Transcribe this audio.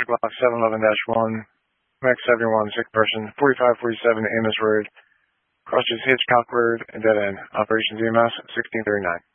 Block 711-1, MX71, sick person, 4547 Amos Road, crosses Hitchcock Road, and dead end. Operations EMS 1639.